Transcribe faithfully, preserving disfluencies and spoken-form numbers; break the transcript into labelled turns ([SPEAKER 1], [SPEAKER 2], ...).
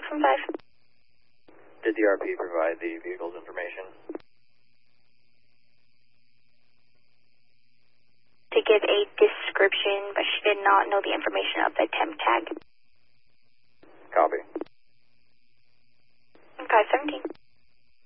[SPEAKER 1] from five.
[SPEAKER 2] Did the R P provide the vehicle's information?
[SPEAKER 1] To give a description, but she did not know the information of the temp tag.